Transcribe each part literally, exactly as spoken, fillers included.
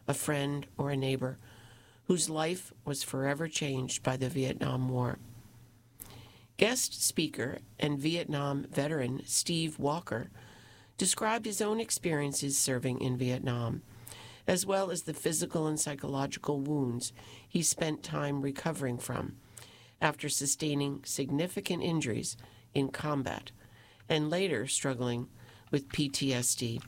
a friend, or a neighbor whose life was forever changed by the Vietnam War. Guest speaker and Vietnam veteran Steve Walker described his own experiences serving in Vietnam, as well as the physical and psychological wounds he spent time recovering from after sustaining significant injuries in combat and later struggling with P T S D.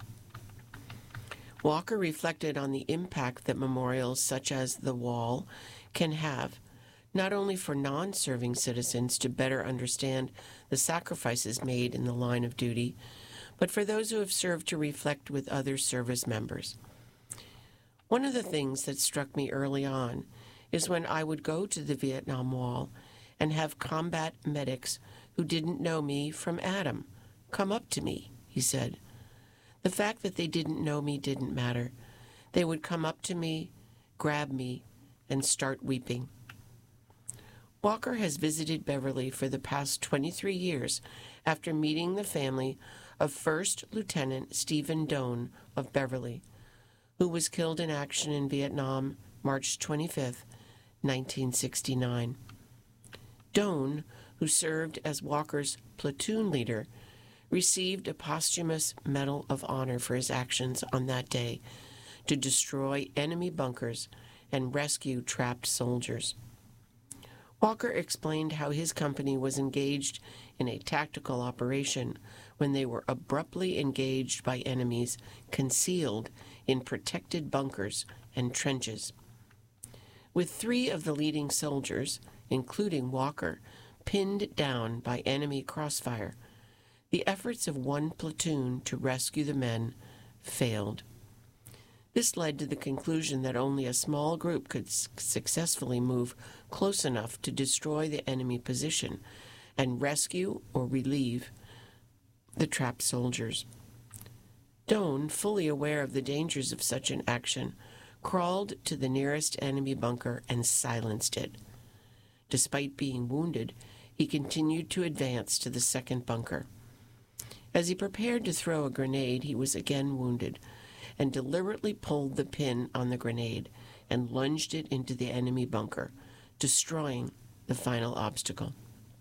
Walker reflected on the impact that memorials such as the Wall can have, not only for non-serving citizens to better understand the sacrifices made in the line of duty, but for those who have served to reflect with other service members. One of the things that struck me early on is when I would go to the Vietnam Wall and have combat medics who didn't know me from Adam come up to me, he said. The fact that they didn't know me didn't matter. They would come up to me, grab me, and start weeping. Walker has visited Beverly for the past twenty-three years after meeting the family of First Lieutenant Stephen Doan of Beverly, who was killed in action in Vietnam March twenty-fifth, nineteen sixty-nine. Doan, who served as Walker's platoon leader, received a posthumous Medal of Honor for his actions on that day to destroy enemy bunkers and rescue trapped soldiers. Walker explained how his company was engaged in a tactical operation when they were abruptly engaged by enemies concealed in protected bunkers and trenches. With three of the leading soldiers, including Walker, pinned down by enemy crossfire, the efforts of one platoon to rescue the men failed. This led to the conclusion that only a small group could s- successfully move close enough to destroy the enemy position and rescue or relieve the trapped soldiers. Doan, fully aware of the dangers of such an action, crawled to the nearest enemy bunker and silenced it. Despite being wounded, he continued to advance to the second bunker. As he prepared to throw a grenade, he was again wounded and deliberately pulled the pin on the grenade and lunged it into the enemy bunker, destroying the final obstacle.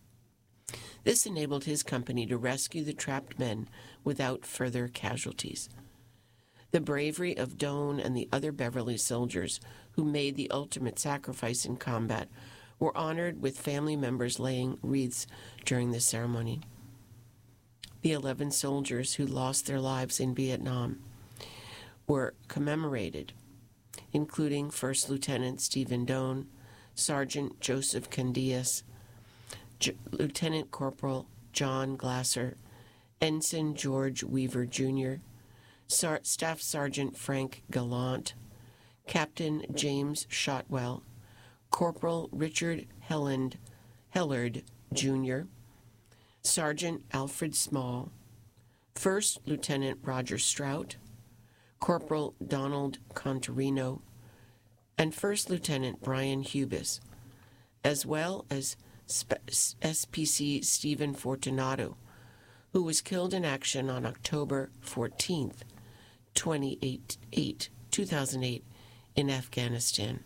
This enabled his company to rescue the trapped men without further casualties. The bravery of Doan and the other Beverly soldiers who made the ultimate sacrifice in combat were honored with family members laying wreaths during the ceremony. The eleven soldiers who lost their lives in Vietnam were commemorated, including First Lieutenant Stephen Doan, Sergeant Joseph Candias, J- Lieutenant Corporal John Glasser, Ensign George Weaver Junior, Sar- Staff Sergeant Frank Gallant, Captain James Shotwell, Corporal Richard Helland, Hellard Junior, Sergeant Alfred Small, First Lieutenant Roger Strout, Corporal Donald Contarino, and First Lieutenant Brian Hubis, as well as S P C Stephen Fortunato, who was killed in action on October fourteenth, two thousand eight, in Afghanistan.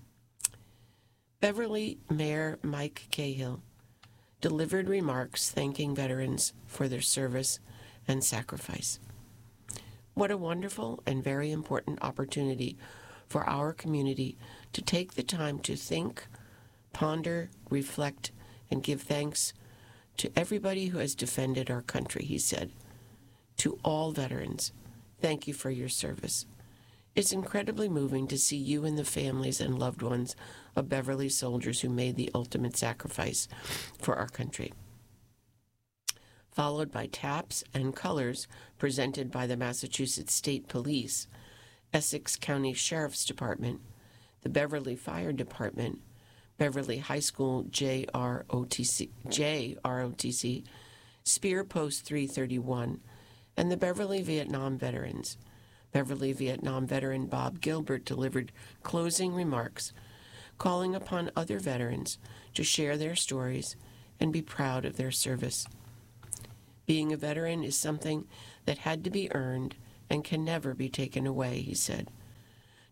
Beverly Mayor Mike Cahill delivered remarks thanking veterans for their service and sacrifice. What a wonderful and very important opportunity for our community to take the time to think, ponder, reflect, and give thanks to everybody who has defended our country, he said. To all veterans, thank you for your service. It's incredibly moving to see you and the families and loved ones of Beverly soldiers who made the ultimate sacrifice for our country. Followed by taps and colors presented by the Massachusetts State Police, Essex County Sheriff's Department, the Beverly Fire Department, Beverly High School J R O T C, J R O T C, Spear Post three thirty-one, and the Beverly Vietnam Veterans. Beverly Vietnam veteran Bob Gilbert delivered closing remarks, calling upon other veterans to share their stories and be proud of their service. Being a veteran is something that had to be earned and can never be taken away, he said.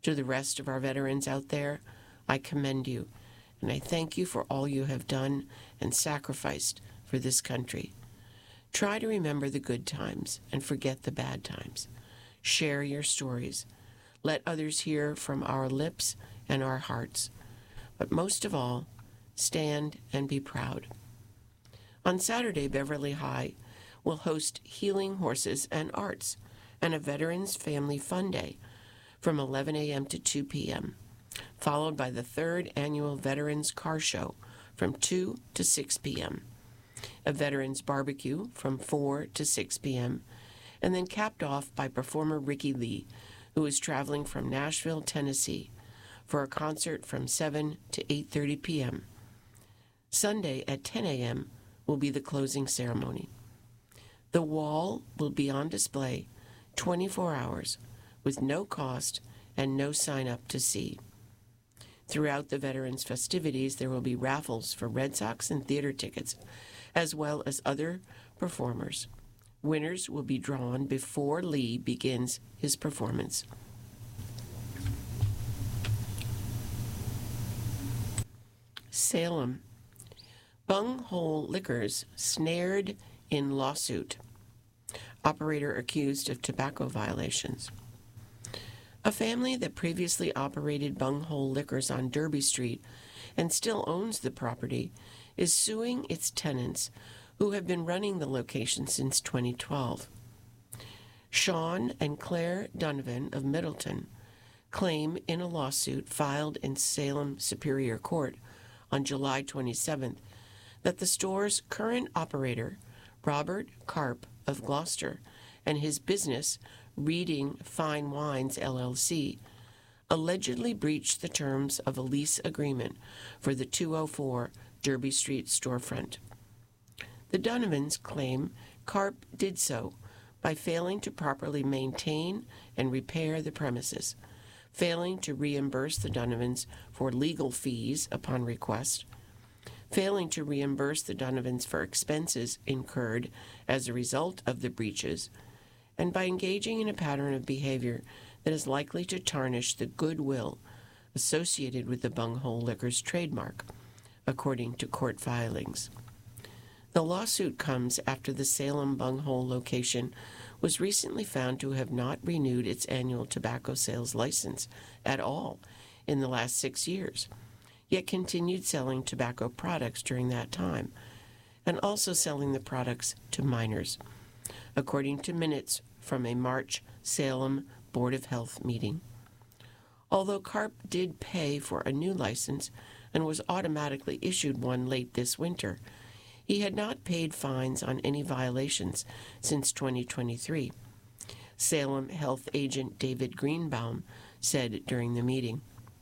To the rest of our veterans out there, I commend you, and I thank you for all you have done and sacrificed for this country. Try to remember the good times and forget the bad times. Share your stories. Let others hear from our lips and our hearts. But most of all, stand and be proud. On Saturday, Beverly High will host Healing Horses and Arts and a Veterans Family Fun Day from eleven a.m. to two p.m., followed by the third annual Veterans Car Show from two to six p.m., a Veterans Barbecue from four to six p.m., and then capped off by performer Ricky Lee, who is traveling from Nashville, Tennessee, for a concert from seven to eight thirty p.m. Sunday at ten a.m. will be the closing ceremony. The wall will be on display twenty-four hours with no cost and no sign-up to see. Throughout the Veterans festivities, there will be raffles for Red Sox and theater tickets, as well as other performers. Winners will be drawn before Lee begins his performance. Salem. Bunghole Liquors snared in lawsuit. Operator accused of tobacco violations. A family that previously operated Bunghole Liquors on Derby Street and still owns the property is suing its tenants who have been running the location since twenty twelve. Sean and Claire Donovan of Middleton claim in a lawsuit filed in Salem Superior Court on July twenty-seventh that the store's current operator, Robert Karp of Gloucester, and his business, Reading Fine Wines, L L C, allegedly breached the terms of a lease agreement for the two oh four Derby Street storefront. The Donovans claim Karp did so by failing to properly maintain and repair the premises, failing to reimburse the Donovans for legal fees upon request, failing to reimburse the Donovans for expenses incurred as a result of the breaches, and by engaging in a pattern of behavior that is likely to tarnish the goodwill associated with the Bunghole Liquors trademark, according to court filings. The lawsuit comes after the Salem Bunghole location was recently found to have not renewed its annual tobacco sales license at all in the last six years, yet continued selling tobacco products during that time, and also selling the products to minors, according to minutes from a March Salem Board of Health meeting. Although Karp did pay for a new license and was automatically issued one late this winter, he had not paid fines on any violations since twenty twenty-three, Salem Health agent David Greenbaum said during the meeting.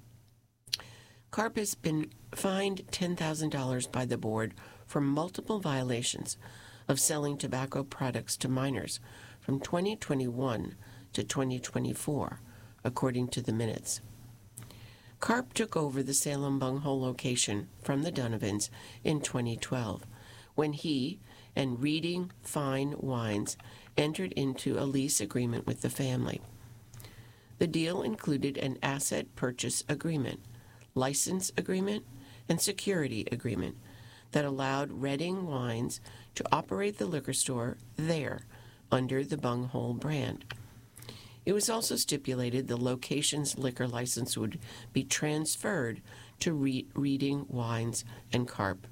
Karp has been fined ten thousand dollars by the board for multiple violations of selling tobacco products to minors from twenty twenty-one to twenty twenty-four, according to the minutes. Karp took over the Salem Bunghole location from the Donovans in twenty twelve, when he and Reading Fine Wines entered into a lease agreement with the family. The deal included an asset purchase agreement, license agreement, and security agreement that allowed Reading Wines to operate the liquor store there under the Bunghole brand. It was also stipulated the location's liquor license would be transferred to Re- Reading Wines and Karp.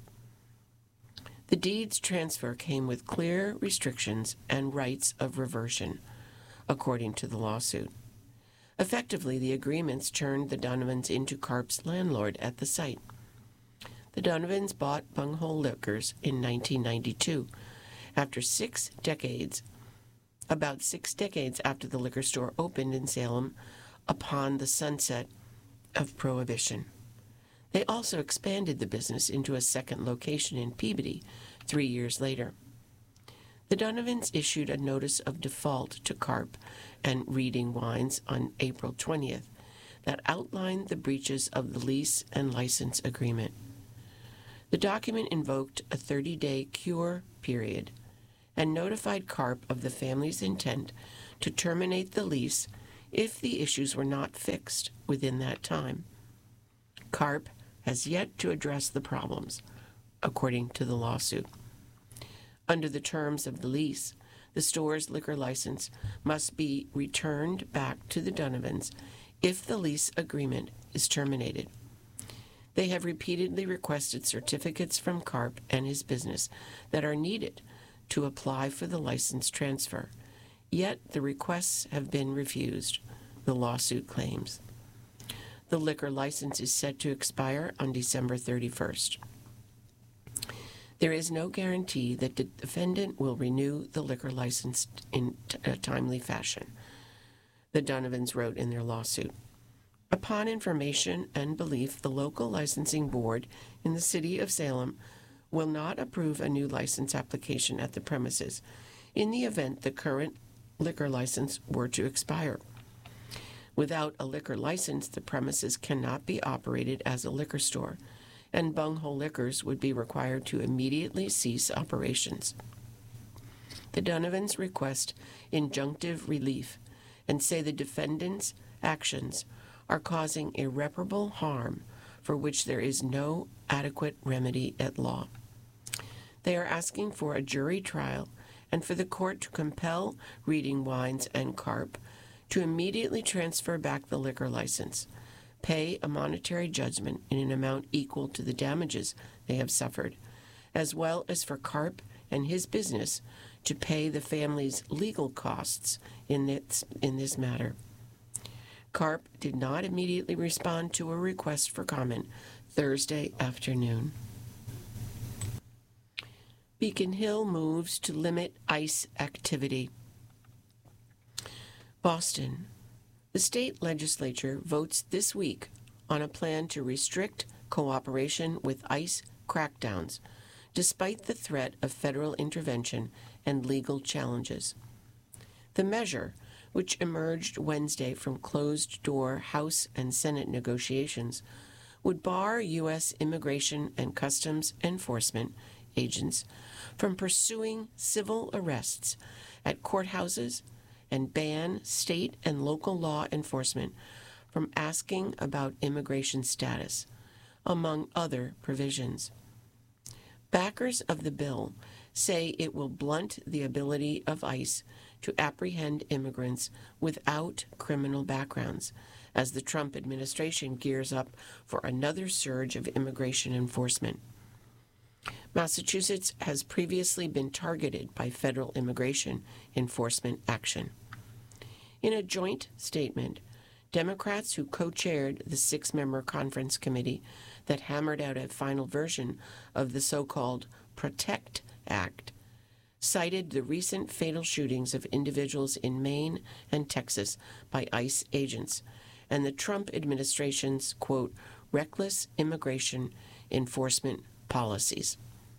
The deed's transfer came with clear restrictions and rights of reversion, according to the lawsuit. Effectively, the agreements turned the Donovans into Karp's landlord at the site. The Donovans bought Bunghole Liquors in nineteen ninety-two, after six decades, about six decades after the liquor store opened in Salem upon the sunset of Prohibition. They also expanded the business into a second location in Peabody three years later. The Donovans issued a notice of default to Karp and Reading Wines on April twentieth that outlined the breaches of the lease and license agreement. The document invoked a thirty-day cure period and notified Karp of the family's intent to terminate the lease if the issues were not fixed within that time. CARP has yet to address the problems, according to the lawsuit. Under the terms of the lease, the store's liquor license must be returned back to the Donovans if the lease agreement is terminated. They have repeatedly requested certificates from CARP and his business that are needed to apply for the license transfer, yet the requests have been refused, the lawsuit claims. The liquor license is set to expire on December thirty-first. There is no guarantee that the defendant will renew the liquor license in a timely fashion, the Donovans wrote in their lawsuit. Upon information and belief, the local licensing board in the city of Salem will not approve a new license application at the premises in the event the current liquor license were to expire. Without a liquor license, the premises cannot be operated as a liquor store, and Bunghole Liquors would be required to immediately cease operations. The Donovans request injunctive relief and say the defendants' actions are causing irreparable harm for which there is no adequate remedy at law. They are asking for a jury trial and for the court to compel Reading Wines and CARP to immediately transfer back the liquor license, pay a monetary judgment in an amount equal to the damages they have suffered, as well as for CARP and his business to pay the family's legal costs in this, in this matter. CARP did not immediately respond to a request for comment Thursday afternoon. Beacon Hill moves to limit ICE activity. Boston. The state legislature votes this week on a plan to restrict cooperation with ICE crackdowns, despite the threat of federal intervention and legal challenges. The measure, which emerged Wednesday from closed-door House and Senate negotiations, would bar U S Immigration and Customs Enforcement agents from pursuing civil arrests at courthouses and ban state and local law enforcement from asking about immigration status, among other provisions. Backers of the bill say it will blunt the ability of ICE to apprehend immigrants without criminal backgrounds, as the Trump administration gears up for another surge of immigration enforcement. Massachusetts has previously been targeted by federal immigration enforcement action. In a joint statement, Democrats who co-chaired the six-member conference committee that hammered out a final version of the so-called PROTECT Act cited the recent fatal shootings of individuals in Maine and Texas by ICE agents and the Trump administration's, quote, reckless immigration enforcement policies.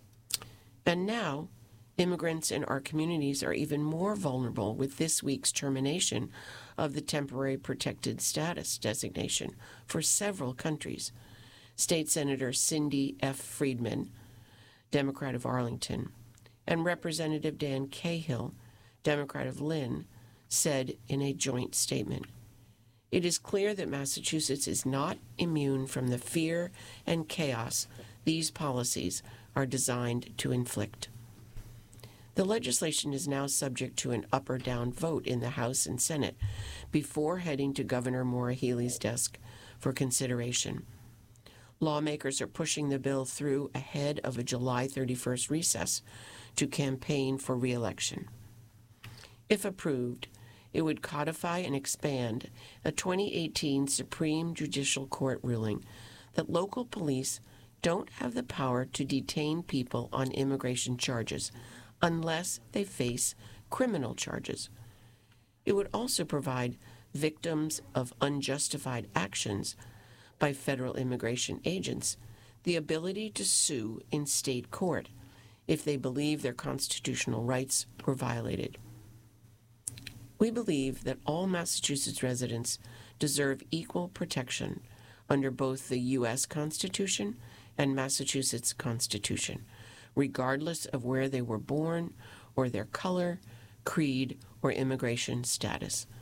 And now, immigrants in our communities are even more vulnerable with this week's termination of the temporary protected status designation for several countries. State Senator Cindy F. Friedman, Democrat of Arlington, and Representative Dan Cahill, Democrat of Lynn, said in a joint statement, "It is clear that Massachusetts is not immune from the fear and chaos these policies are designed to inflict." The legislation is now subject to an up or down vote in the House and Senate before heading to Governor Maura Healey's desk for consideration. Lawmakers are pushing the bill through ahead of a July thirty-first recess to campaign for re-election. If approved, it would codify and expand a twenty eighteen Supreme Judicial Court ruling that local police don't have the power to detain people on immigration charges unless they face criminal charges. It would also provide victims of unjustified actions by federal immigration agents the ability to sue in state court if they believe their constitutional rights were violated. We believe that all Massachusetts residents deserve equal protection under both the U S Constitution and Massachusetts Constitution, regardless of where they were born or their color, creed, or immigration status.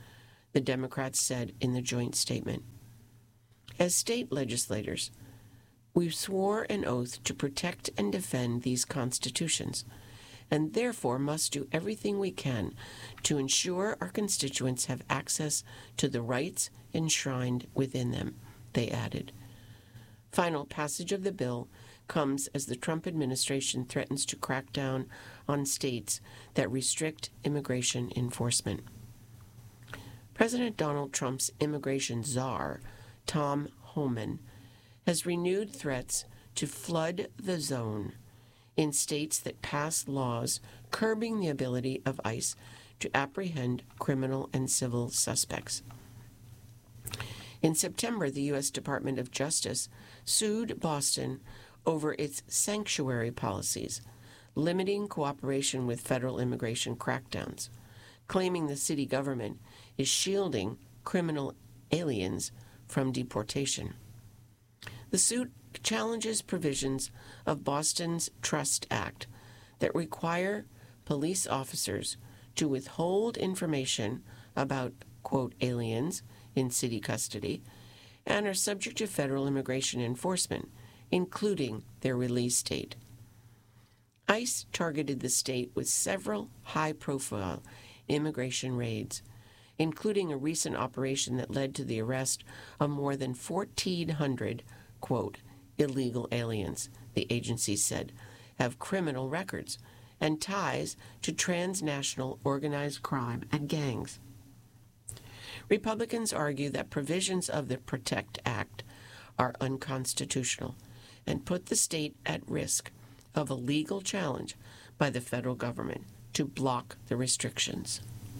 the Democrats said in the joint statement. As state legislators, we swore an oath to protect and defend these constitutions, and therefore must do everything we can to ensure our constituents have access to the rights enshrined within them, they added. Final passage of the bill comes as the Trump administration threatens to crack down on states that restrict immigration enforcement. President Donald Trump's immigration czar, Tom Homan, has renewed threats to flood the zone in states that pass laws curbing the ability of ICE to apprehend criminal and civil suspects. In September, the U S Department of Justice sued Boston over its sanctuary policies, limiting cooperation with federal immigration crackdowns, claiming the city government is shielding criminal aliens from deportation. The suit challenges provisions of Boston's Trust Act that require police officers to withhold information about, quote, aliens in city custody and are subject to federal immigration enforcement, including their release date. ICE targeted the state with several high-profile immigration raids, including a recent operation that led to the arrest of more than fourteen hundred, quote, illegal aliens, the agency said, have criminal records and ties to transnational organized crime and gangs. Republicans argue that provisions of the PROTECT Act are unconstitutional and put the state at risk of a legal challenge by the federal government to block the restrictions.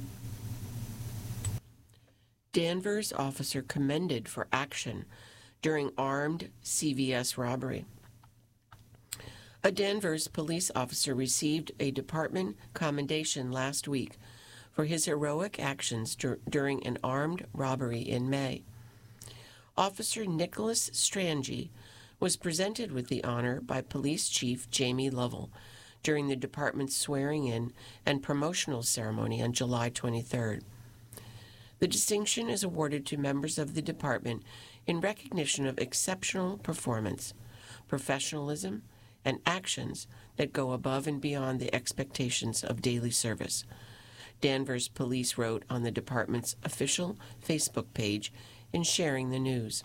Danvers officer commended for action during armed C V S robbery. A Danvers police officer received a department commendation last week for his heroic actions dur- during an armed robbery in May. Officer Nicholas Strange was presented with the honor by Police Chief Jamie Lovell during the department's swearing-in and promotional ceremony on July twenty-third. The distinction is awarded to members of the department in recognition of exceptional performance, professionalism, and actions that go above and beyond the expectations of daily service, Danvers Police wrote on the department's official Facebook page in sharing the news.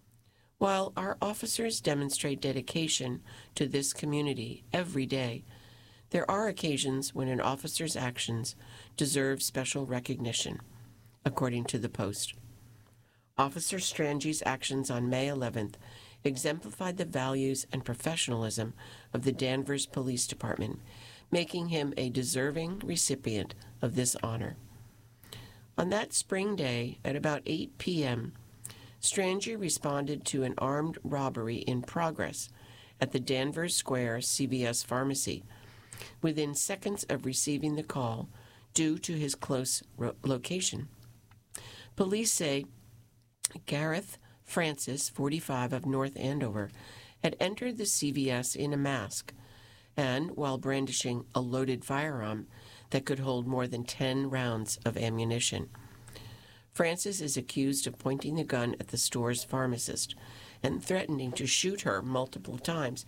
While our officers demonstrate dedication to this community every day, there are occasions when an officer's actions deserve special recognition, according to the Post. Officer Strange's actions on May eleventh exemplified the values and professionalism of the Danvers Police Department, making him a deserving recipient of this honor. On that spring day, at about eight p.m., Strange responded to an armed robbery in progress at the Danvers Square C V S pharmacy, within seconds of receiving the call due to his close ro- location. Police say Gareth Francis, forty-five, of North Andover, had entered the C V S in a mask and, while brandishing a loaded firearm that could hold more than ten rounds of ammunition. Francis is accused of pointing the gun at the store's pharmacist and threatening to shoot her multiple times,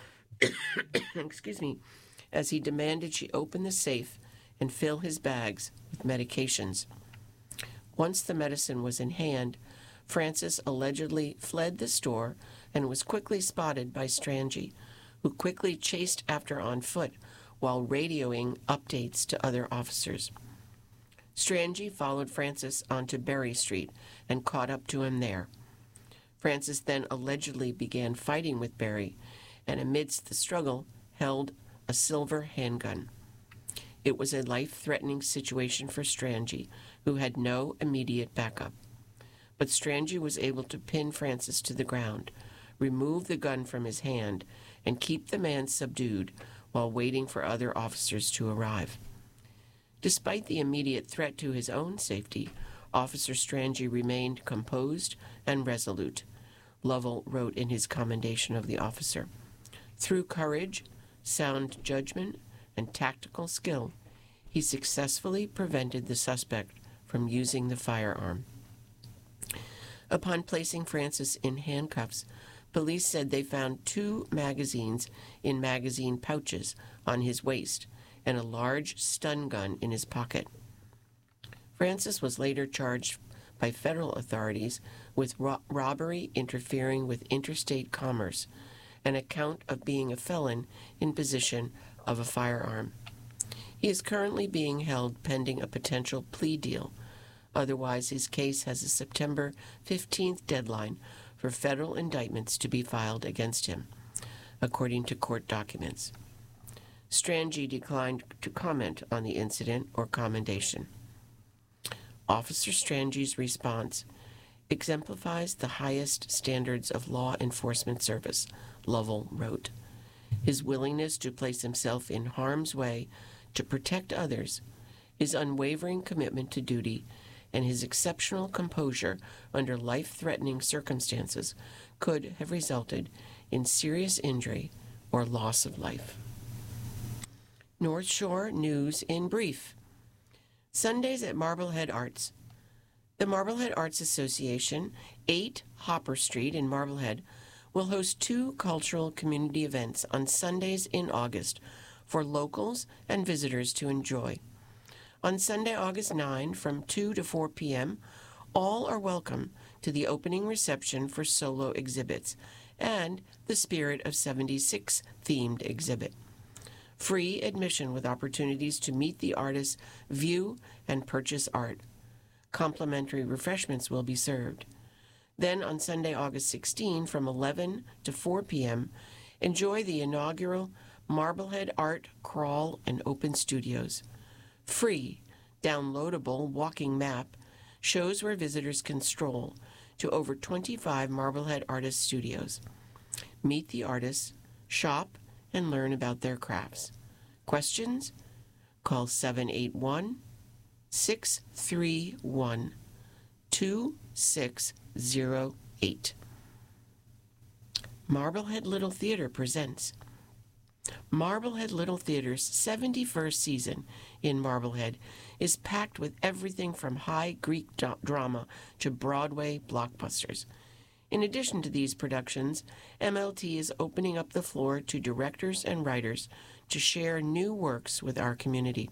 excuse me, as he demanded she open the safe and fill his bags with medications. Once the medicine was in hand, Francis allegedly fled the store and was quickly spotted by Strange, who quickly chased after on foot while radioing updates to other officers. Strange followed Francis onto Berry Street and caught up to him there. Francis then allegedly began fighting with Berry, and amidst the struggle held a silver handgun. It was a life-threatening situation for Strange, who had no immediate backup. But Strange was able to pin Francis to the ground, remove the gun from his hand, and keep the man subdued while waiting for other officers to arrive. Despite the immediate threat to his own safety, Officer Strange remained composed and resolute, Lovell wrote in his commendation of the officer. Through courage, sound judgment, and tactical skill, he successfully prevented the suspect from using the firearm. Upon placing Francis in handcuffs, police said they found two magazines in magazine pouches on his waist and a large stun gun in his pocket. Francis was later charged by federal authorities with ro- robbery interfering with interstate commerce, an account of being a felon in possession of a firearm. He is currently being held pending a potential plea deal. Otherwise, his case has a September fifteenth deadline for federal indictments to be filed against him, according to court documents. Strange declined to comment on the incident or commendation. Officer Strange's response exemplifies the highest standards of law enforcement service, Lovell wrote. His willingness to place himself in harm's way to protect others, his unwavering commitment to duty, and his exceptional composure under life-threatening circumstances could have resulted in serious injury or loss of life. North Shore News in brief. Sundays at Marblehead Arts. The Marblehead Arts Association, eight Hopper Street in Marblehead, will host two cultural community events on Sundays in August for locals and visitors to enjoy. On Sunday, August ninth, from two to four p.m., all are welcome to the opening reception for solo exhibits and the Spirit of seventy-six themed exhibit. Free admission with opportunities to meet the artists, view, and purchase art. Complimentary refreshments will be served. Then on Sunday, August sixteenth, from eleven to four p.m., enjoy the inaugural Marblehead Art Crawl and Open Studios. Free, downloadable walking map shows where visitors can stroll to over twenty-five Marblehead artist studios. Meet the artists, shop, and learn about their crafts. Questions? Call seven eight one, six three one, two six zero eight. Marblehead Little Theater presents Marblehead Little Theater's seventy-first season in Marblehead is packed with everything from high Greek do- drama to Broadway blockbusters. In addition to these productions, M L T is opening up the floor to directors and writers to share new works with our community.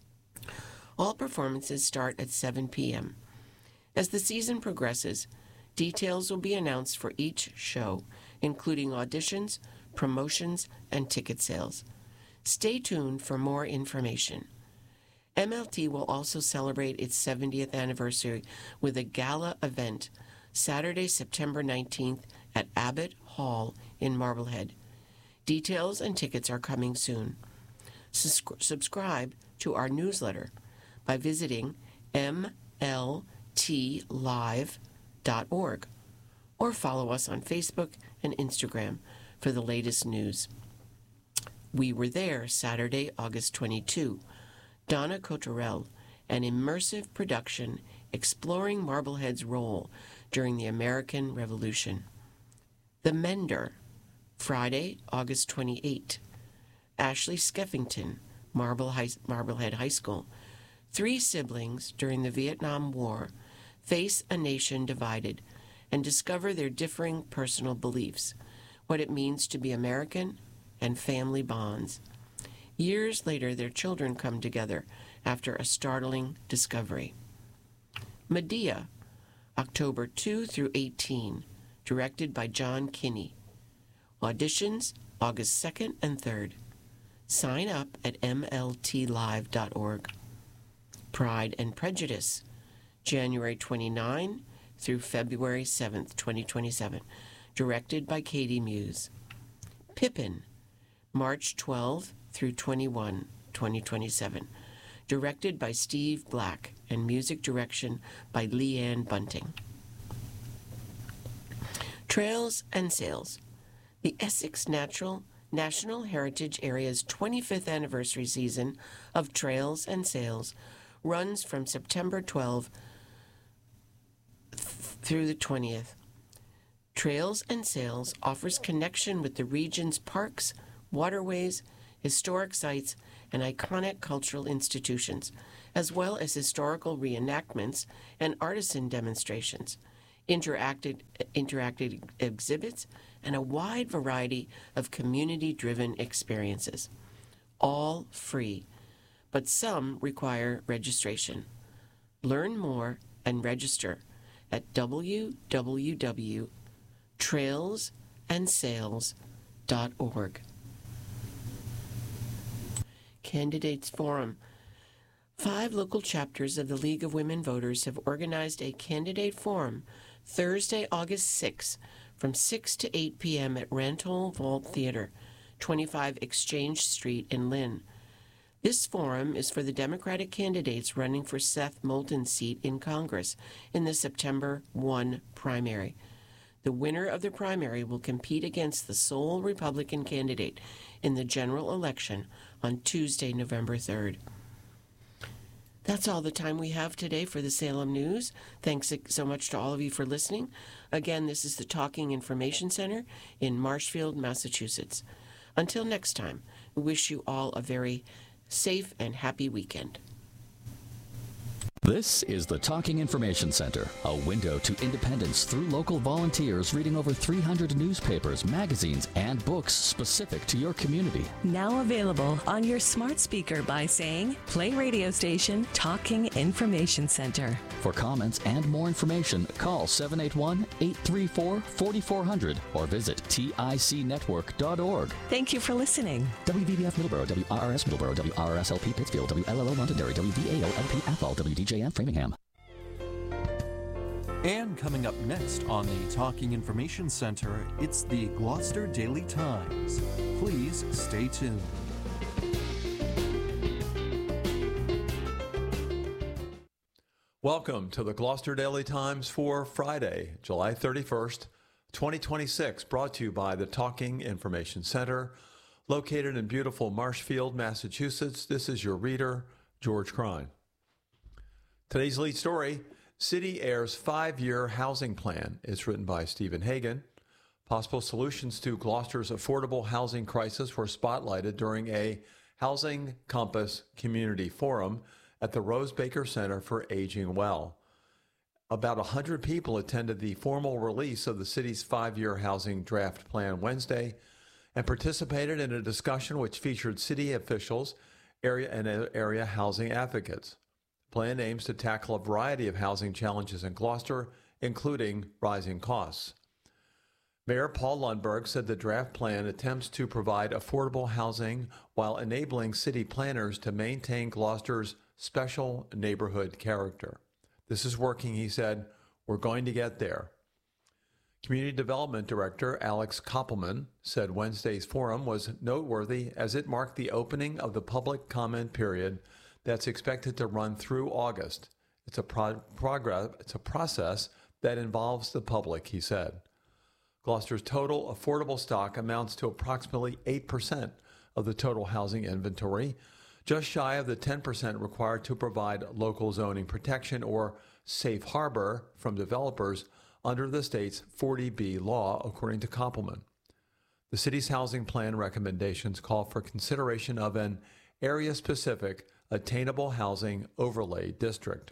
All performances start at seven p.m. As the season progresses, details will be announced for each show, including auditions, promotions, and ticket sales. Stay tuned for more information. M L T will also celebrate its seventieth anniversary with a gala event Saturday, September nineteenth at Abbott Hall in Marblehead. Details and tickets are coming soon. Sus- subscribe to our newsletter by visiting m l t live dot org or follow us on Facebook and Instagram for the latest news. We Were There, Saturday, August twenty-second. Donna Cotterell, an immersive production exploring Marblehead's role during the American Revolution. The Mender, Friday, August twenty-eighth. Ashley Skeffington, Marble High, Marblehead High School. Three siblings during the Vietnam War face a nation divided and discover their differing personal beliefs, what it means to be American, and family bonds. Years later, their children come together after a startling discovery. Medea, October second through eighteenth, directed by John Kinney. Auditions, August second and third. Sign up at m l t live dot org. Pride and Prejudice, January twenty-ninth through February seventh, twenty twenty-seven, directed by Katie Muse. Pippin, March twelfth through twenty-first, twenty twenty-seven, directed by Steve Black, and music direction by Leanne Bunting. Trails and Sales. The Essex Natural National Heritage Area's twenty-fifth anniversary season of Trails and Sales runs from September twelfth through the twentieth. Trails and Sales offers connection with the region's parks, waterways, historic sites, and iconic cultural institutions, as well as historical reenactments and artisan demonstrations, interactive, interactive exhibits, and a wide variety of community-driven experiences. All free, but some require registration. Learn more and register at w w w dot trails and sales dot org. Candidates Forum. Five local chapters of the League of Women Voters have organized a candidate forum Thursday, August sixth, from six to eight p.m. at Rantall Vault Theater, twenty-five Exchange Street in Lynn. This forum is for the Democratic candidates running for Seth Moulton's seat in Congress in the September first primary. The winner of the primary will compete against the sole Republican candidate in the general election on Tuesday, November third. That's all the time we have today for the Salem News. Thanks so much to all of you for listening. Again, this is the Talking Information Center in Marshfield, Massachusetts. Until next time, we wish you all a very safe and happy weekend. This is the Talking Information Center, a window to independence through local volunteers reading over three hundred newspapers, magazines, and books specific to your community. Now available on your smart speaker by saying, play radio station Talking Information Center. For comments and more information, call seven eight one, eight three four, four four zero zero or visit tic network dot org. Thank you for listening. W V B F Middleborough, W R R S Middleborough, W R R S L P Pittsfield, W L L O Londonderry, W V A O L P Athol, W D J M Framingham. And coming up next on the Talking Information Center, it's the Gloucester Daily Times. Please stay tuned. Welcome to the Gloucester Daily Times for Friday, July thirty-first, twenty twenty-six, brought to you by the Talking Information Center, located in beautiful Marshfield, Massachusetts. This is your reader, George Crine. Today's lead story, City airs five-year housing plan. It's written by Stephen Hagan. Possible solutions to Gloucester's affordable housing crisis were spotlighted during a Housing Compass Community Forum at the Rose Baker Center for Aging Well. About one hundred people attended the formal release of the city's five-year housing draft plan Wednesday and participated in a discussion which featured city officials, area and area housing advocates. The plan aims to tackle a variety of housing challenges in Gloucester, including rising costs. Mayor Paul Lundberg said the draft plan attempts to provide affordable housing while enabling city planners to maintain Gloucester's special neighborhood character. This is working, he said. We're going to get there. Community Development Director Alex Koppelman said Wednesday's forum was noteworthy as it marked the opening of the public comment period that's expected to run through August. It's a pro- progress. It's a process that involves the public, he said. Gloucester's total affordable stock amounts to approximately eight percent of the total housing inventory, just shy of the ten percent required to provide local zoning protection or safe harbor from developers under the state's forty B law, according to Koppelman. The city's housing plan recommendations call for consideration of an area-specific attainable housing overlay district.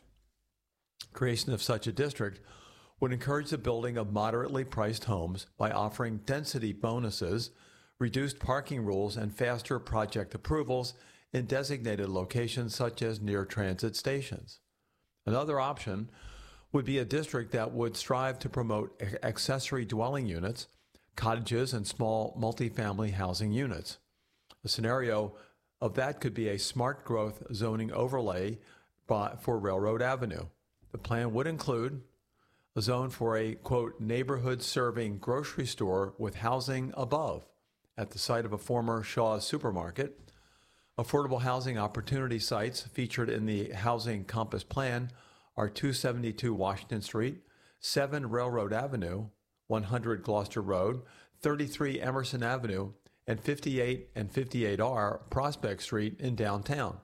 Creation of such a district would encourage the building of moderately priced homes by offering density bonuses, reduced parking rules, and faster project approvals in designated locations such as near transit stations. Another option would be a district that would strive to promote accessory dwelling units, cottages, and small multifamily housing units. A scenario of that could be a smart growth zoning overlay for Railroad Avenue. The plan would include a zone for a, quote, neighborhood-serving grocery store with housing above at the site of a former Shaw's supermarket. Affordable housing opportunity sites featured in the Housing Compass Plan are two seventy-two Washington Street, seven Railroad Avenue, one hundred Gloucester Road, thirty-three Emerson Avenue, and fifty-eight and fifty-eight R Prospect Street in downtown.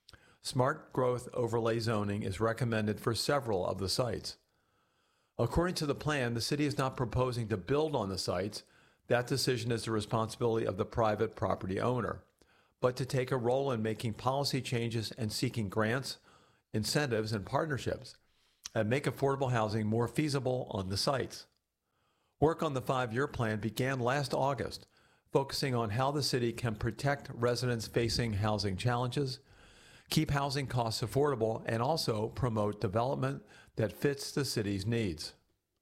Smart growth overlay zoning is recommended for several of the sites. According to the plan, the city is not proposing to build on the sites. That decision is the responsibility of the private property owner. but to take a role in making policy changes and seeking grants, incentives, and partnerships that make affordable housing more feasible on the sites. Work on the five-year plan began last August, focusing on how the city can protect residents facing housing challenges, keep housing costs affordable, and also promote development that fits the city's needs.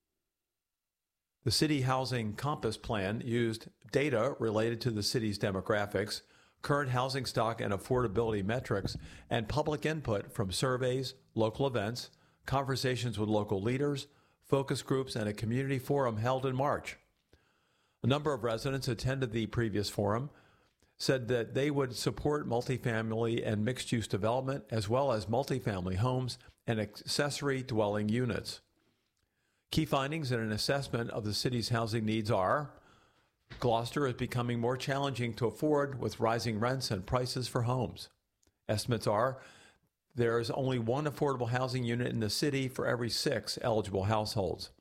The City Housing Compass Plan used data related to the city's demographics, current housing stock and affordability metrics, and public input from surveys, local events, conversations with local leaders, focus groups, and a community forum held in March. A number of residents attended the previous forum, said that they would support multifamily and mixed-use development, as well as multifamily homes and accessory dwelling units. Key findings in an assessment of the city's housing needs are: Gloucester is becoming more challenging to afford with rising rents and prices for homes. Estimates are there is only one affordable housing unit in the city for every six eligible households.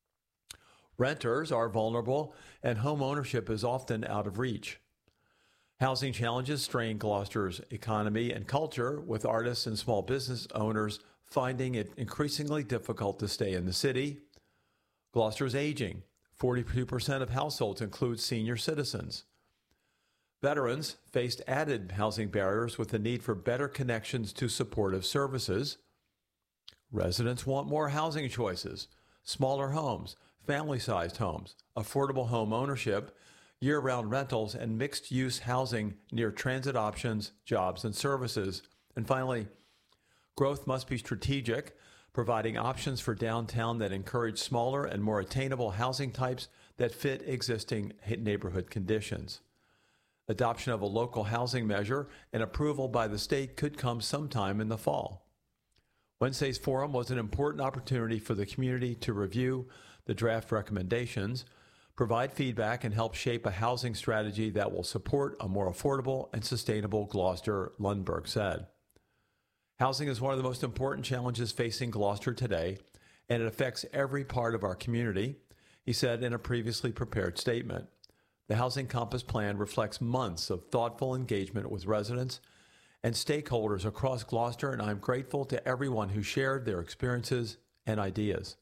Renters are vulnerable, and home ownership is often out of reach. Housing challenges strain Gloucester's economy and culture, with artists and small business owners finding it increasingly difficult to stay in the city. Gloucester is aging. forty-two percent of households include senior citizens. Veterans faced added housing barriers with the need for better connections to supportive services. Residents want more housing choices, smaller homes, family-sized homes, affordable home ownership, year-round rentals, and mixed-use housing near transit options, jobs, and services. And finally, growth must be strategic, providing options for downtown that encourage smaller and more attainable housing types that fit existing neighborhood conditions. Adoption of a local housing measure and approval by the state could come sometime in the fall. Wednesday's forum was an important opportunity for the community to review the draft recommendations, provide feedback, and help shape a housing strategy that will support a more affordable and sustainable Gloucester, Lundberg said. Housing is one of the most important challenges facing Gloucester today, and it affects every part of our community, he said in a previously prepared statement. The Housing Compass Plan reflects months of thoughtful engagement with residents and stakeholders across Gloucester, and I'm grateful to everyone who shared their experiences and ideas.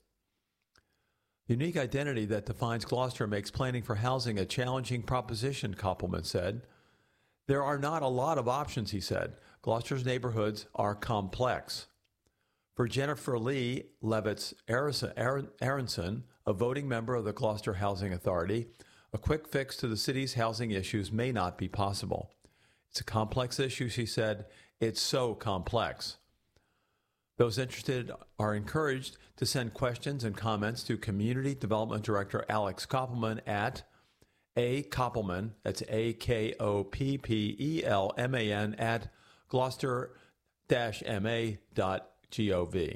The unique identity that defines Gloucester makes planning for housing a challenging proposition, Koppelman said. There are not a lot of options, he said. Gloucester's neighborhoods are complex. For Jennifer Lee Levitz Aronson, a voting member of the Gloucester Housing Authority, a quick fix to the city's housing issues may not be possible. It's a complex issue, she said. It's so complex. Those interested are encouraged to send questions and comments to Community Development Director Alex Koppelman at A. Koppelman, that's A K O P P E L M A N, at gloucester dash m a dot gov.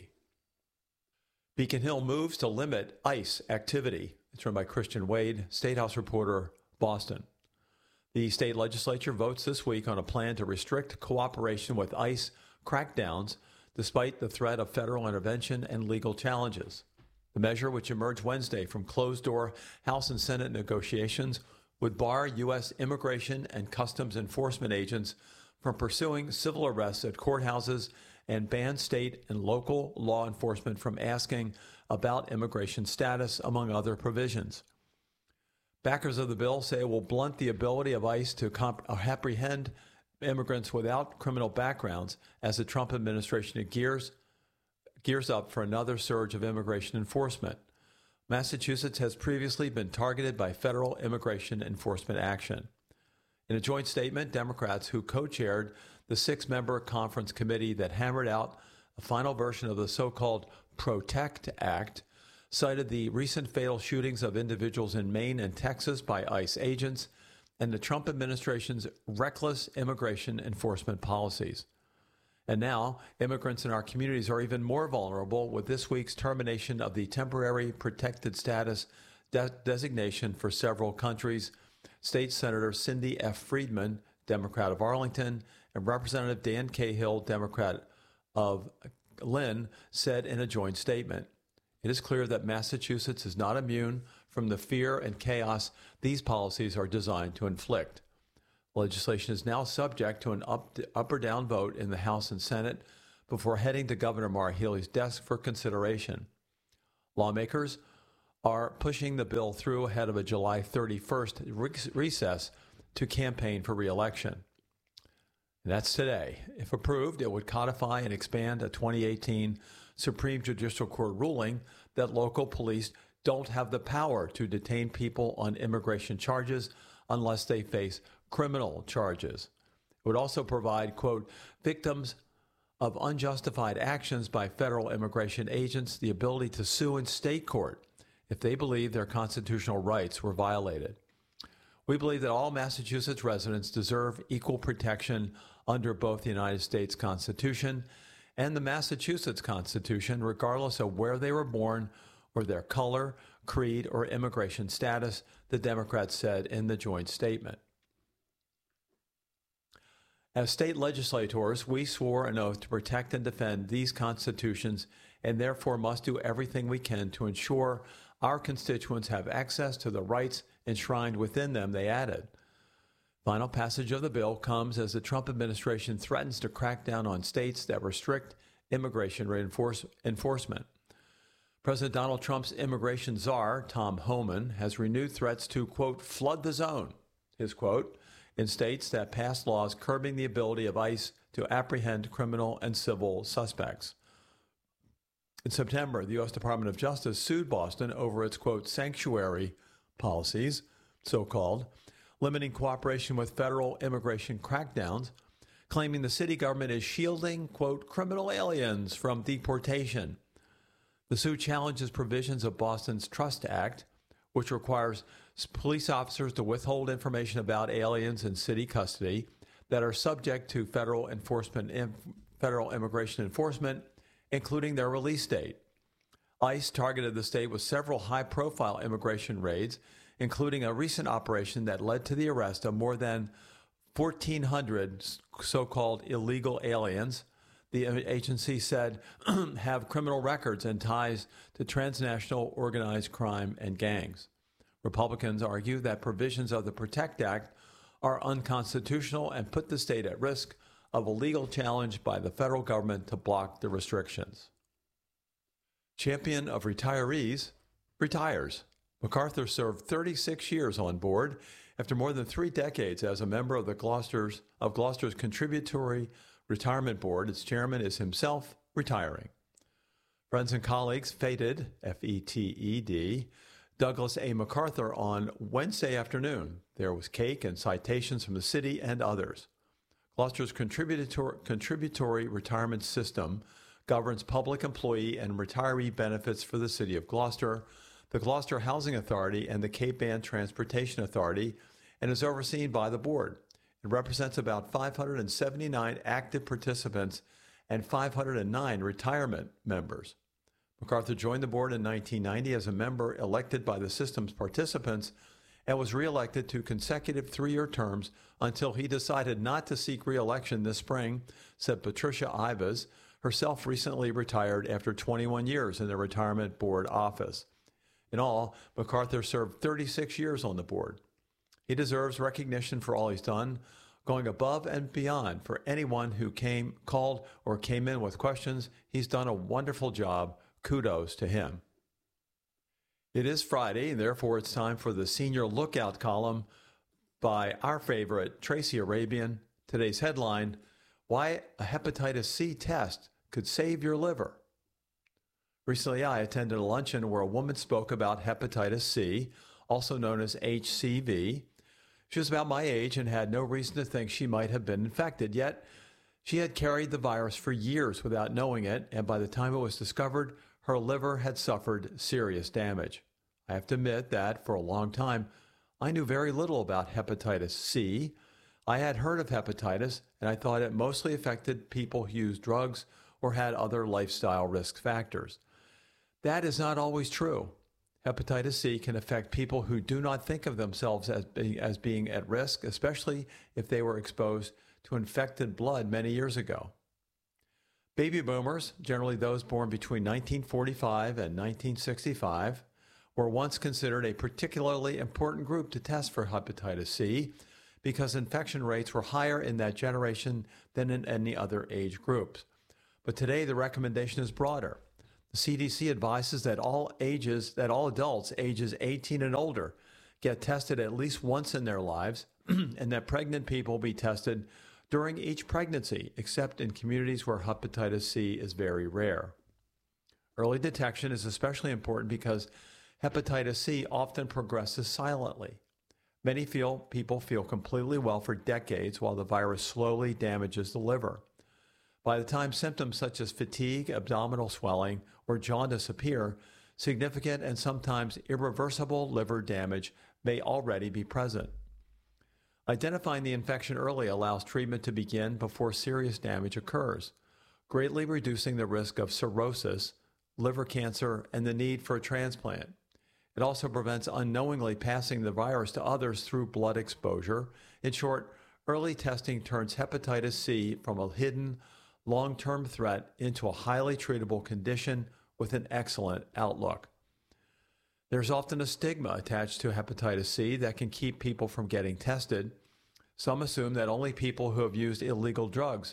Beacon Hill moves to limit ICE activity. It's run by Christian Wade, State House reporter, Boston. The state legislature votes this week on a plan to restrict cooperation with ICE crackdowns despite the threat of federal intervention and legal challenges. The measure, which emerged Wednesday from closed-door House and Senate negotiations, would bar U S immigration and customs enforcement agents from pursuing civil arrests at courthouses and ban state and local law enforcement from asking about immigration status, among other provisions. Backers of the bill say it will blunt the ability of ICE to comp- apprehend immigrants without criminal backgrounds as the Trump administration gears, gears up for another surge of immigration enforcement. Massachusetts has previously been targeted by federal immigration enforcement action. In a joint statement, Democrats, who co-chaired the six-member conference committee that hammered out a final version of the so-called PROTECT Act, cited the recent fatal shootings of individuals in Maine and Texas by ICE agents and the Trump administration's reckless immigration enforcement policies. And now, immigrants in our communities are even more vulnerable with this week's termination of the temporary protected status de- designation for several countries. State Senator Cindy F. Friedman, Democrat of Arlington, and Representative Dan Cahill, Democrat of Lynn, said in a joint statement, "It is clear that Massachusetts is not immune from the fear and chaos these policies are designed to inflict. Legislation is now subject to an up, up or down vote in the House and Senate before heading to Governor Maura Healey's desk for consideration. Lawmakers are pushing the bill through ahead of a July thirty-first recess to campaign for re-election. And that's today. If approved, it would codify and expand a twenty eighteen Supreme Judicial Court ruling that local police don't have the power to detain people on immigration charges unless they face criminal charges. It would also provide, quote, victims of unjustified actions by federal immigration agents the ability to sue in state court if they believe their constitutional rights were violated. We believe that all Massachusetts residents deserve equal protection under both the United States Constitution and the Massachusetts Constitution, regardless of where they were born or their color, creed, or immigration status, the Democrats said in the joint statement. As state legislators, we swore an oath to protect and defend these constitutions and therefore must do everything we can to ensure our constituents have access to the rights enshrined within them, they added. Final passage of the bill comes as the Trump administration threatens to crack down on states that restrict immigration reinforce, enforcement. President Donald Trump's immigration czar, Tom Homan, has renewed threats to, quote, flood the zone, his quote, in states that pass laws curbing the ability of ICE to apprehend criminal and civil suspects. In September, the U S Department of Justice sued Boston over its, quote, sanctuary policies, so-called, limiting cooperation with federal immigration crackdowns, claiming the city government is shielding, quote, criminal aliens from deportation. The suit challenges provisions of Boston's Trust Act, which requires police officers to withhold information about aliens in city custody that are subject to federal enforcement, federal immigration enforcement, including their release date. ICE targeted the state with several high-profile immigration raids, including a recent operation that led to the arrest of more than fourteen hundred so-called illegal aliens the agency said have criminal records and ties to transnational organized crime and gangs. Republicans argue that provisions of the PROTECT Act are unconstitutional and put the state at risk of a legal challenge by the federal government to block the restrictions. Champion of retirees retires. MacArthur served thirty-six years on board after more than three decades as a member of the Gloucester's, of Gloucester's Contributory Retirement Board. Its chairman is himself retiring. Friends and colleagues feted, F E T E D, Douglas A. MacArthur on Wednesday afternoon. There was cake and citations from the city and others. Gloucester's contributory, contributory retirement system governs public employee and retiree benefits for the city of Gloucester, the Gloucester Housing Authority, and the Cape Ann Transportation Authority, and is overseen by the board. It represents about five hundred seventy-nine active participants and five hundred nine retirement members. MacArthur joined the board in nineteen ninety as a member elected by the system's participants and was reelected to consecutive three-year terms until he decided not to seek reelection this spring, said Patricia Ives, herself recently retired after twenty-one years in the retirement board office. In all, MacArthur served thirty-six years on the board. He deserves recognition for all he's done, going above and beyond for anyone who came, called, or came in with questions. He's done a wonderful job. Kudos to him. It is Friday, and therefore it's time for the Senior Lookout column by our favorite, Tracy Arabian. Today's headline, Why a Hepatitis C Test Could Save Your Liver. Recently, I attended a luncheon where a woman spoke about hepatitis C, also known as H C V. She was about my age and had no reason to think she might have been infected, yet she had carried the virus for years without knowing it, and by the time it was discovered, her liver had suffered serious damage. I have to admit that, for a long time, I knew very little about hepatitis C. I had heard of hepatitis, and I thought it mostly affected people who used drugs or had other lifestyle risk factors. That is not always true. Hepatitis C can affect people who do not think of themselves as being, as being at risk, especially if they were exposed to infected blood many years ago. Baby boomers, generally those born between nineteen forty-five and nineteen sixty-five, were once considered a particularly important group to test for hepatitis C because infection rates were higher in that generation than in any other age groups. But today the recommendation is broader. The C D C advises that all ages, that all adults ages eighteen and older get tested at least once in their lives, and that pregnant people be tested during each pregnancy, except in communities where hepatitis C is very rare. Early detection is especially important because hepatitis C often progresses silently. Many feel, people feel completely well for decades while the virus slowly damages the liver. By the time symptoms such as fatigue, abdominal swelling, or jaundice appear, significant and sometimes irreversible liver damage may already be present. Identifying the infection early allows treatment to begin before serious damage occurs, greatly reducing the risk of cirrhosis, liver cancer, and the need for a transplant. It also prevents unknowingly passing the virus to others through blood exposure. In short, early testing turns hepatitis C from a hidden, long-term threat into a highly treatable condition with an excellent outlook. There's often a stigma attached to hepatitis C that can keep people from getting tested. Some assume that only people who have used illegal drugs,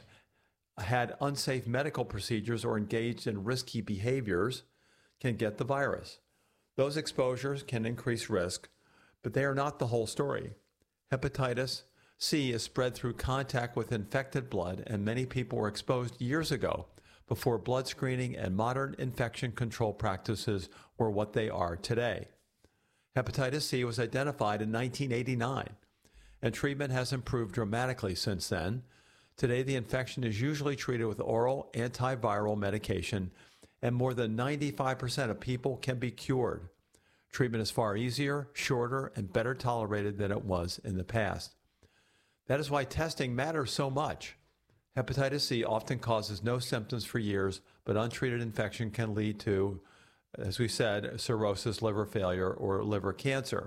had unsafe medical procedures, or engaged in risky behaviors can get the virus. Those exposures can increase risk, but they are not the whole story. Hepatitis C is spread through contact with infected blood, and many people were exposed years ago before blood screening and modern infection control practices were what they are today. Hepatitis C was identified in nineteen eighty-nine, and treatment has improved dramatically since then. Today, the infection is usually treated with oral antiviral medication, and more than ninety-five percent of people can be cured. Treatment is far easier, shorter, and better tolerated than it was in the past. That is why testing matters so much. Hepatitis C often causes no symptoms for years, but untreated infection can lead to, as we said, cirrhosis, liver failure, or liver cancer.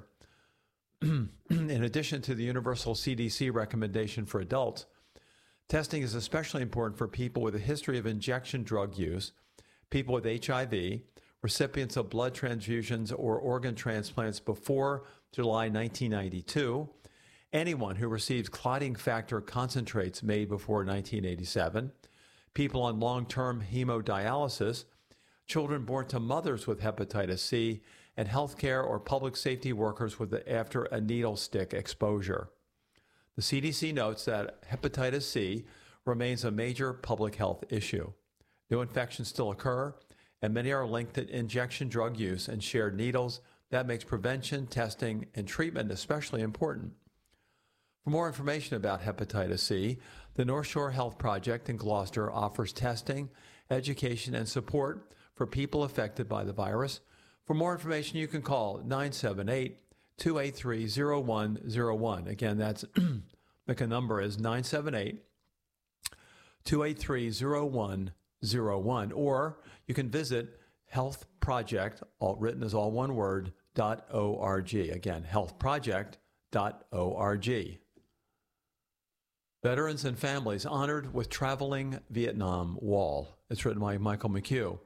In addition to the universal C D C recommendation for adults, testing is especially important for people with a history of injection drug use, people with H I V, recipients of blood transfusions or organ transplants before July nineteen ninety-two, anyone who receives clotting factor concentrates made before nineteen eighty-seven, people on long-term hemodialysis, children born to mothers with hepatitis C, and healthcare or public safety workers with the, after a needle stick exposure. The C D C notes that hepatitis C remains a major public health issue. New infections still occur, and many are linked to injection drug use and shared needles. That makes prevention, testing, and treatment especially important. For more information about hepatitis C, the North Shore Health Project in Gloucester offers testing, education, and support for people affected by the virus. For more information, you can call nine seven eight, two eight three, zero one zero one. Again, that's the number is nine seven eight, two eight three, zero one zero one. Or you can visit Health Project, all written as all one word, dot org. Again, health project dot org. Veterans and families honored with Traveling Vietnam Wall. It's written by Michael McHugh.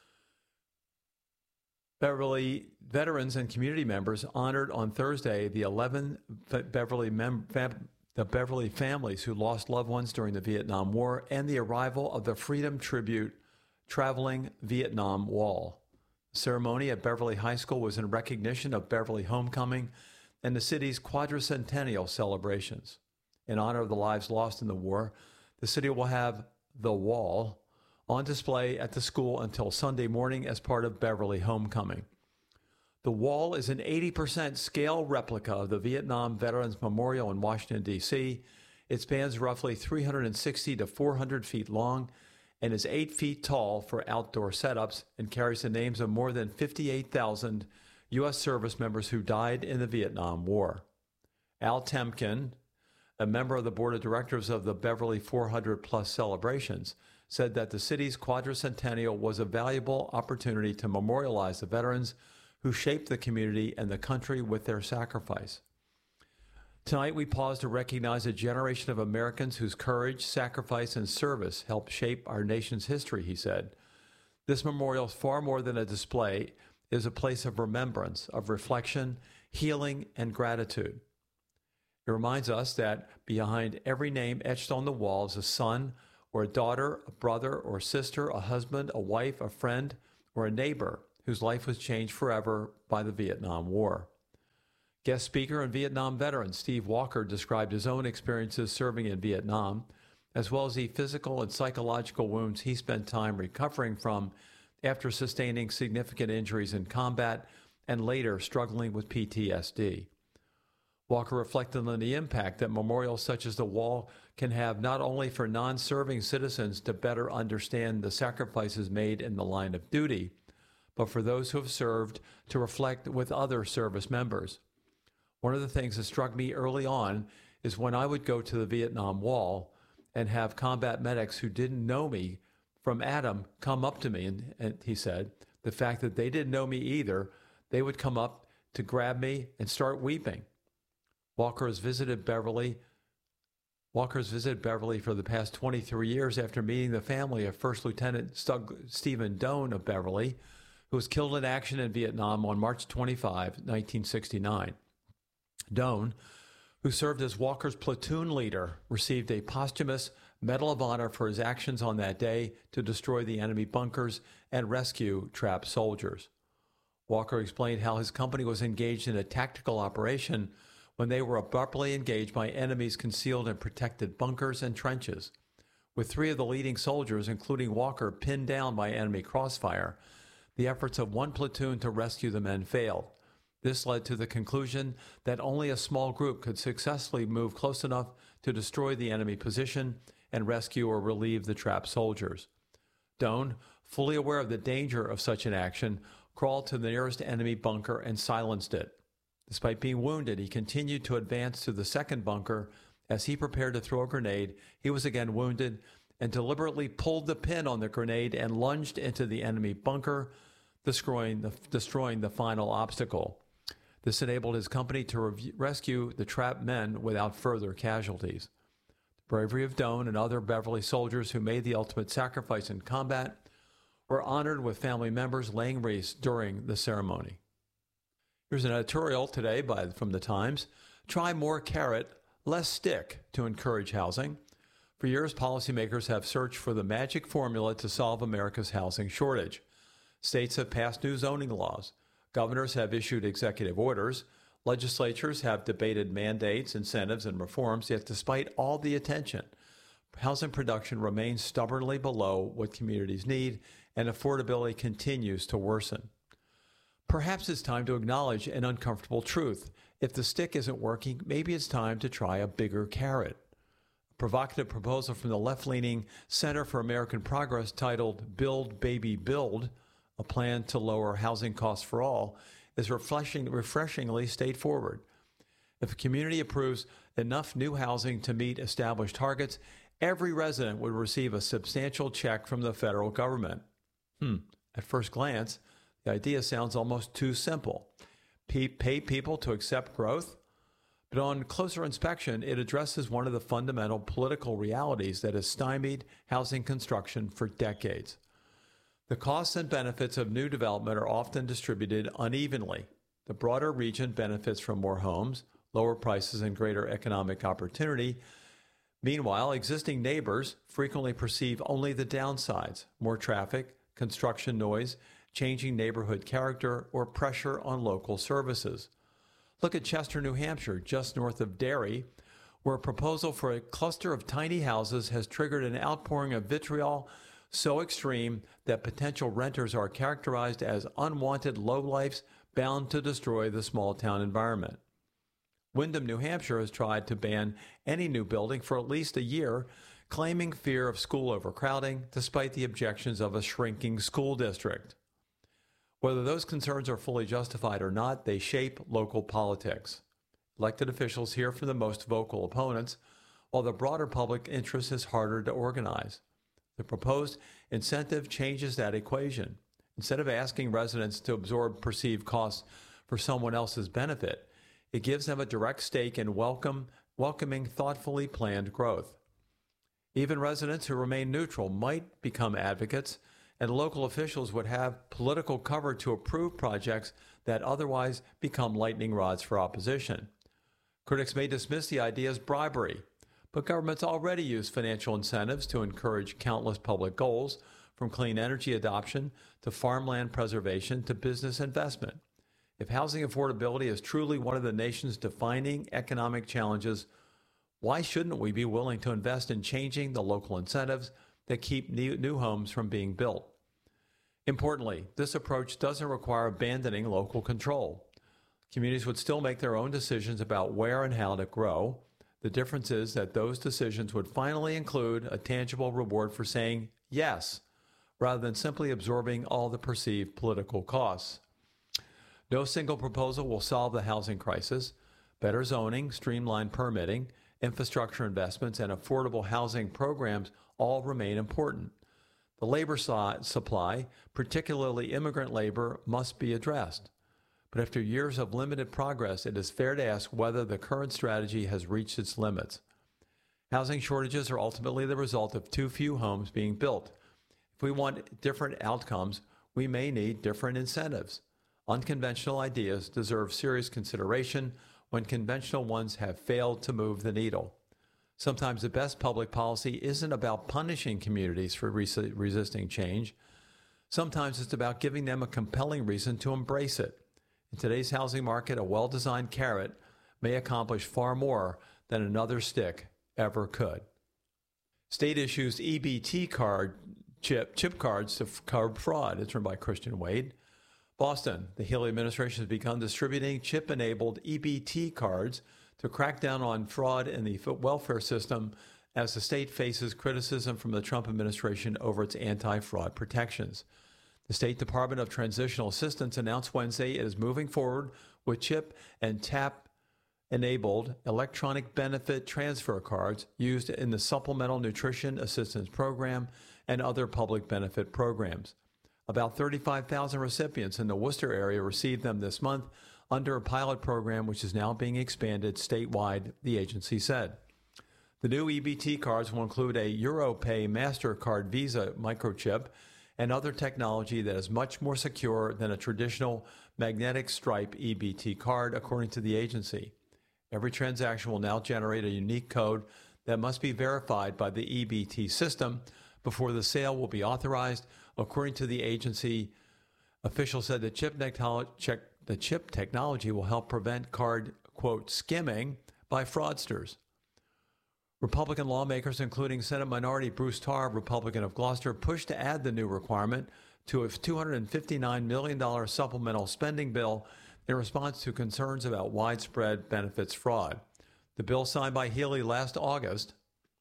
Beverly veterans and community members honored on Thursday the eleven Beverly, mem- fam- the Beverly families who lost loved ones during the Vietnam War and the arrival of the Freedom Tribute Traveling Vietnam Wall. The ceremony at Beverly High School was in recognition of Beverly Homecoming and the city's quadricentennial celebrations. In honor of the lives lost in the war, the city will have the Wall on display at the school until Sunday morning as part of Beverly Homecoming. The Wall is an eighty percent scale replica of the Vietnam Veterans Memorial in Washington, D C It spans roughly three hundred sixty to four hundred feet long and is eight feet tall for outdoor setups and carries the names of more than fifty-eight thousand U S service members who died in the Vietnam War. Al Temkin, a member of the board of directors of the Beverly four hundred plus celebrations, said that the city's quadricentennial was a valuable opportunity to memorialize the veterans who shaped the community and the country with their sacrifice. Tonight, we pause to recognize a generation of Americans whose courage, sacrifice, and service helped shape our nation's history, he said. This memorial is far more than a display. It is a place of remembrance, of reflection, healing, and gratitude. It It reminds us that behind every name etched on the wall is a son or a daughter, a brother or sister, a husband, a wife, a friend, or a neighbor whose life was changed forever by the Vietnam War. Guest speaker and Vietnam veteran Steve Walker described his own experiences serving in Vietnam, as well as the physical and psychological wounds he spent time recovering from after sustaining significant injuries in combat and later struggling with P T S D. Walker reflected on the impact that memorials such as the Wall can have not only for non-serving citizens to better understand the sacrifices made in the line of duty, but for those who have served to reflect with other service members. One of the things that struck me early on is when I would go to the Vietnam Wall and have combat medics who didn't know me from Adam come up to me, and, and he said, the fact that they didn't know me either, they would come up to grab me and start weeping. Walker has visited Beverly. Walker has visited Beverly for the past twenty-three years after meeting the family of First Lieutenant Stug, Stephen Doan of Beverly, who was killed in action in Vietnam on March twenty-fifth, nineteen sixty-nine. Doan, who served as Walker's platoon leader, received a posthumous Medal of Honor for his actions on that day to destroy the enemy bunkers and rescue trapped soldiers. Walker explained how his company was engaged in a tactical operation when they were abruptly engaged by enemies concealed in protected bunkers and trenches. With three of the leading soldiers, including Walker, pinned down by enemy crossfire, the efforts of one platoon to rescue the men failed. This led to the conclusion that only a small group could successfully move close enough to destroy the enemy position and rescue or relieve the trapped soldiers. Doan, fully aware of the danger of such an action, crawled to the nearest enemy bunker and silenced it. Despite being wounded, he continued to advance to the second bunker. As he prepared to throw a grenade, he was again wounded and deliberately pulled the pin on the grenade and lunged into the enemy bunker, destroying the, destroying the final obstacle. This enabled his company to rev- rescue the trapped men without further casualties. The bravery of Doan and other Beverly soldiers who made the ultimate sacrifice in combat were honored with family members laying wreaths during the ceremony. Here's an editorial today by, from the Times. Try more carrot, less stick to encourage housing. For years, policymakers have searched for the magic formula to solve America's housing shortage. States have passed new zoning laws. Governors have issued executive orders. Legislatures have debated mandates, incentives, and reforms, yet despite all the attention, housing production remains stubbornly below what communities need, and affordability continues to worsen. Perhaps it's time to acknowledge an uncomfortable truth. If the stick isn't working, maybe it's time to try a bigger carrot. A provocative proposal from the left-leaning Center for American Progress titled Build, Baby, Build, a plan to lower housing costs for all, is refreshing, refreshingly straightforward. If a community approves enough new housing to meet established targets, every resident would receive a substantial check from the federal government. Hmm. At first glance, the idea sounds almost too simple. Pay people to accept growth? But on closer inspection, it addresses one of the fundamental political realities that has stymied housing construction for decades. The costs and benefits of new development are often distributed unevenly. The broader region benefits from more homes, lower prices, and greater economic opportunity. Meanwhile, existing neighbors frequently perceive only the downsides: more traffic, construction noise, changing neighborhood character, or pressure on local services. Look at Chester, New Hampshire, just north of Derry, where a proposal for a cluster of tiny houses has triggered an outpouring of vitriol so extreme that potential renters are characterized as unwanted lowlifes bound to destroy the small town environment. Windham, New Hampshire has tried to ban any new building for at least a year, claiming fear of school overcrowding, despite the objections of a shrinking school district. Whether those concerns are fully justified or not, they shape local politics. Elected officials hear from the most vocal opponents, while the broader public interest is harder to organize. The proposed incentive changes that equation. Instead of asking residents to absorb perceived costs for someone else's benefit, it gives them a direct stake in welcome, welcoming thoughtfully planned growth. Even residents who remain neutral might become advocates, and local officials would have political cover to approve projects that otherwise become lightning rods for opposition. Critics may dismiss the idea as bribery, but governments already use financial incentives to encourage countless public goals, from clean energy adoption to farmland preservation to business investment. If housing affordability is truly one of the nation's defining economic challenges, why shouldn't we be willing to invest in changing the local incentives that keep new, new homes from being built? Importantly, this approach doesn't require abandoning local control. Communities would still make their own decisions about where and how to grow. The difference is that those decisions would finally include a tangible reward for saying yes, rather than simply absorbing all the perceived political costs. No single proposal will solve the housing crisis. Better zoning, streamlined permitting, infrastructure investments, and affordable housing programs all remain important. The labor supply, particularly immigrant labor, must be addressed. But after years of limited progress, it is fair to ask whether the current strategy has reached its limits. Housing shortages are ultimately the result of too few homes being built. If we want different outcomes, we may need different incentives. Unconventional ideas deserve serious consideration when conventional ones have failed to move the needle. Sometimes the best public policy isn't about punishing communities for res- resisting change. Sometimes it's about giving them a compelling reason to embrace it. In today's housing market, a well-designed carrot may accomplish far more than another stick ever could. State issues E B T card chip, chip cards to curb fraud. It's written by Christian Wade. Boston, the Healey administration has begun distributing chip-enabled E B T cards to crack down on fraud in the welfare system as the state faces criticism from the Trump administration over its anti-fraud protections. The State Department of Transitional Assistance announced Wednesday it is moving forward with chip and tap-enabled electronic benefit transfer cards used in the Supplemental Nutrition Assistance Program and other public benefit programs. About thirty-five thousand recipients in the Worcester area received them this month under a pilot program which is now being expanded statewide, the agency said. The new E B T cards will include a EuroPay MasterCard Visa microchip and other technology that is much more secure than a traditional magnetic stripe E B T card, according to the agency. Every transaction will now generate a unique code that must be verified by the E B T system before the sale will be authorized. According to the agency, officials said the chip, the chip technology will help prevent card, quote, skimming by fraudsters. Republican lawmakers, including Senate Minority Bruce Tarr, Republican of Gloucester, pushed to add the new requirement to a two hundred fifty-nine million dollars supplemental spending bill in response to concerns about widespread benefits fraud. The bill signed by Healey last August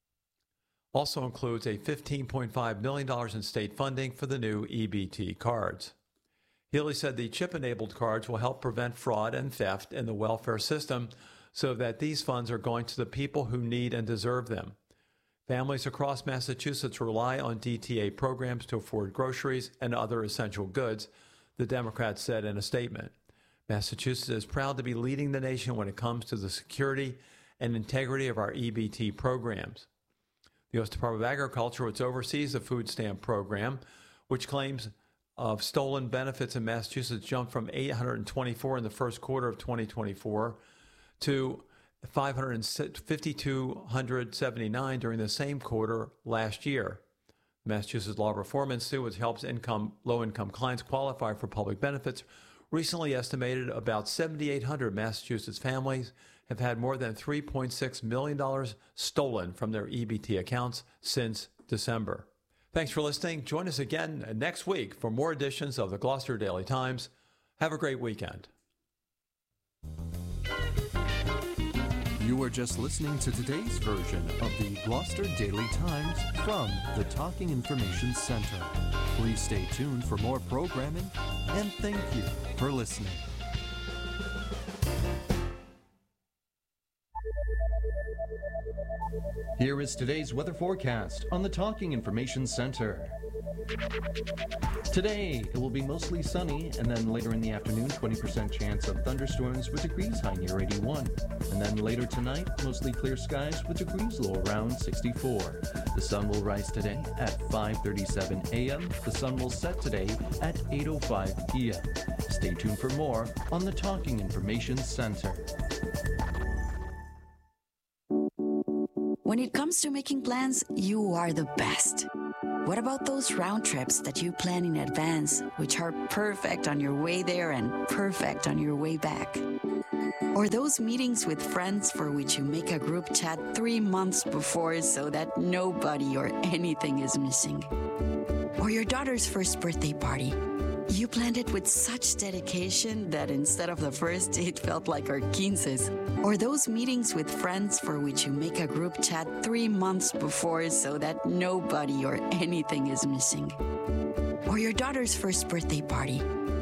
also includes a fifteen point five million dollars in state funding for the new E B T cards. Healey said the chip-enabled cards will help prevent fraud and theft in the welfare system so that these funds are going to the people who need and deserve them. Families across Massachusetts rely on D T A programs to afford groceries and other essential goods, the Democrats said in a statement. Massachusetts is proud to be leading the nation when it comes to the security and integrity of our E B T programs. The U S Department of Agriculture, which oversees the food stamp program, which claims of stolen benefits in Massachusetts jumped from eight hundred twenty-four in the first quarter of twenty twenty-four to five thousand two hundred seventy-nine during the same quarter last year. The Massachusetts Law Reform Institute, which helps income, low-income clients qualify for public benefits, recently estimated about seven thousand eight hundred Massachusetts families have had more than three point six million dollars stolen from their E B T accounts since December. Thanks for listening. Join us again next week for more editions of the Gloucester Daily Times. Have a great weekend. You were just listening to today's version of the Gloucester Daily Times from the Talking Information Center. Please stay tuned for more programming, and thank you for listening. Here is today's weather forecast on the Talking Information Center. Today, it will be mostly sunny, and then later in the afternoon, twenty percent chance of thunderstorms with degrees high near eighty-one. And then later tonight, mostly clear skies with degrees low around sixty-four. The sun will rise today at five thirty-seven a.m. The sun will set today at eight oh five p.m. Stay tuned for more on the Talking Information Center. When it comes to making plans, you are the best. What about those round trips that you plan in advance, which are perfect on your way there and perfect on your way back? Or those meetings with friends for which you make a group chat three months before so that nobody or anything is missing? Or your daughter's first birthday party. You planned it with such dedication that instead of the first, it felt like our quinces. Or those meetings with friends for which you make a group chat three months before so that nobody or anything is missing. Or your daughter's first birthday party.